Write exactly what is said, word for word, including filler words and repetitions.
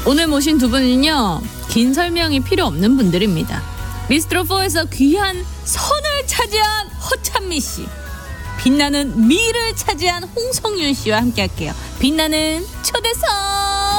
오늘 모신 두 분은요, 긴 설명이 필요 없는 분들입니다. 미스트롯사에서 귀한 선을 차지한 허찬미 씨, 빛나는 미를 차지한 홍성윤 씨와 함께 할게요. 빛나는 초대선.